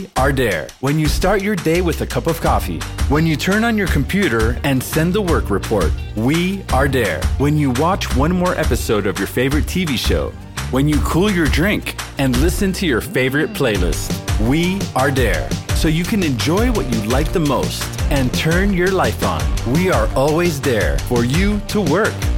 We are there when you start your day with a cup of coffee, when you turn on your computer and send the work report. We are there when you watch one more episode of your favorite TV show, when you cool your drink and listen to your favorite playlist. We are there so you can enjoy what you like the most and turn your life on. We are always there for you to work.